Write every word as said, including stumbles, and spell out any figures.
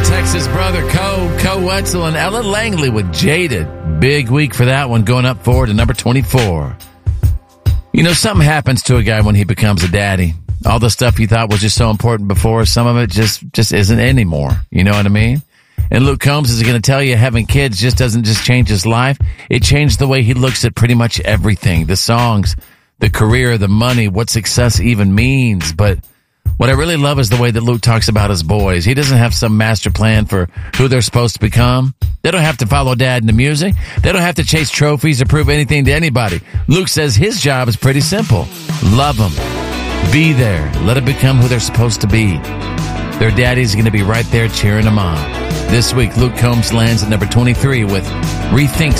Texas brother Co, Co Wetzel, and Ella Langley with Jaded. Big week for that one, going up forward to number twenty-four. You know, something happens to a guy when he becomes a daddy. All the stuff you thought was just so important before, some of it just, just isn't anymore. You know what I mean? And Luke Combs is going to tell you having kids just doesn't just change his life. It changed the way he looks at pretty much everything. The songs, the career, the money, what success even means. But what I really love is the way that Luke talks about his boys. He doesn't have some master plan for who they're supposed to become. They don't have to follow dad in the music. They don't have to chase trophies or prove anything to anybody. Luke says his job is pretty simple. Love them. Be there. Let them become who they're supposed to be. Their daddy's going to be right there cheering them on. This week, Luke Combs lands at number twenty-three with Rethink